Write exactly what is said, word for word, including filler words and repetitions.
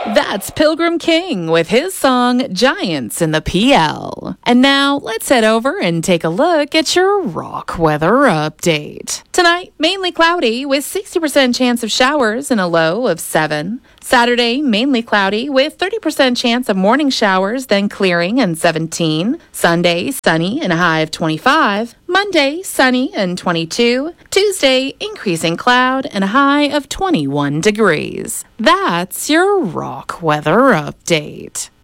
That's Pilgrim King with his song Giants in the P L. And now let's head over and take a look at your rock weather update. Tonight, mainly cloudy with sixty percent chance of showers and a low of seven. Saturday, mainly cloudy with thirty percent chance of morning showers, then clearing and seventeen. Sunday, sunny and a high of twenty-five. Monday, sunny and twenty-two. Tuesday, increasing cloud and a high of twenty-one degrees. That's your rock weather update.